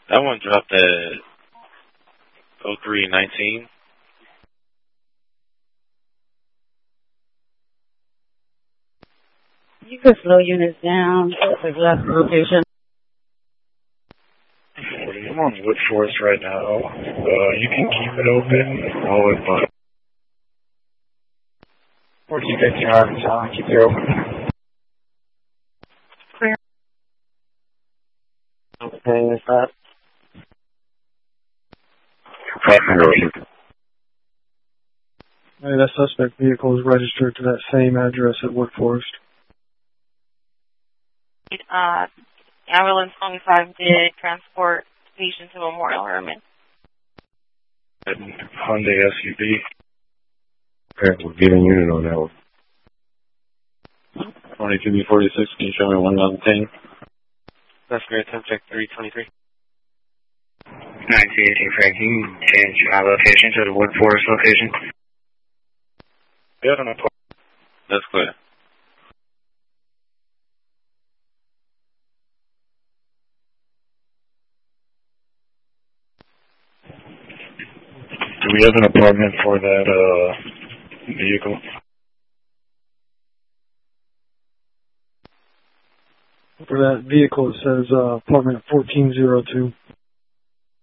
That one dropped at 0319. You can slow units down at the last location. I'm on Woodforest right now. You can keep it open. I'll wait by. Or keep it down, keep it open. Clear. Okay, is that? That suspect vehicle is registered to that same address at Woodforest. Ambulance 25 did transport patient to Memorial Herman. Hyundai SUV. Okay, we'll get a unit on that one. 22B46, can you show me 1010? That's great, subject 323. 1918 Frank, can you change my location to the Woodforest location? Yeah, no problem. That's clear. Do we have an apartment for that vehicle? For that vehicle, it says apartment 1402.